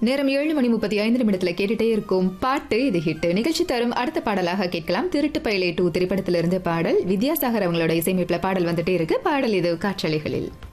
நேரம் 7:35 கேட்டுட்டே இருக்கும் பாட்டு இது ஹிட் நிகழ்ச்சி தரும் அடுத்த பாடலாக கேட்கலாம். திருட்டு பைலே 2 திரைப்படத்திலிருந்து பாடல். வித்யாசாகர் அவங்களோட இசையமைப்புல பாடல் வந்துட்டே இருக்கு. பாடல் இது காற்றலைகளில்.